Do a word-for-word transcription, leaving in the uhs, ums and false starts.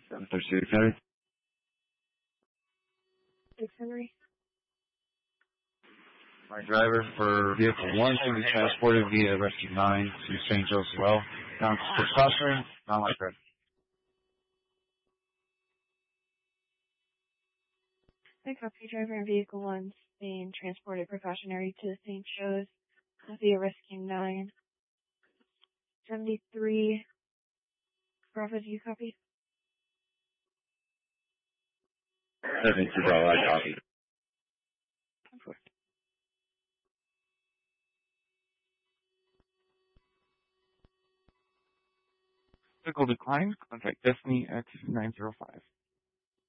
seven thirty-six, Henry. six Henry. My driver for vehicle one should be transported via Rescue nine to Saint Joe's Well. Down to Crossroads, not like that. I copy driver and vehicle one's being transported precautionary to Saint Joe's via Rescue nine. seventy-three. Bravo, do you copy? seventy-two, Bravo, I copy. Vehicle declined. Contact Destiny X nine zero five.